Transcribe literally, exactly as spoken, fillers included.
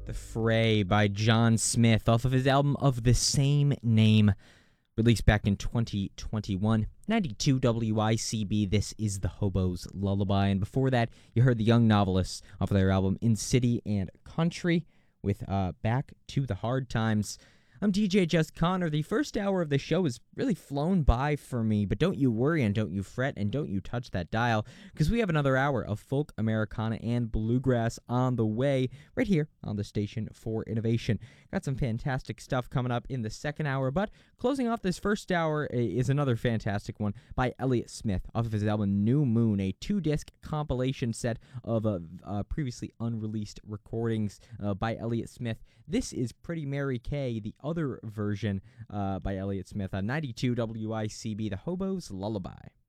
The Fray by John Smith off of his album of the same name, released back in twenty twenty-one. ninety-two W I C B, this is The Hobo's Lullaby. And before that, you heard the Young Novelists off of their album In City and Country with uh, Back to the Hard Times. I'm D J Just Connor. The first hour of the show has really flown by for me, but don't you worry and don't you fret and don't you touch that dial, because we have another hour of folk, Americana, and bluegrass on the way right here on the Station for Innovation. Got some fantastic stuff coming up in the second hour, but closing off this first hour is another fantastic one by Elliott Smith off of his album New Moon, a two-disc compilation set of uh, uh, previously unreleased recordings uh, by Elliott Smith. This is Pretty Mary Kay, the other version uh, by Elliott Smith on ninety-two W I C B, The Hobo's Lullaby.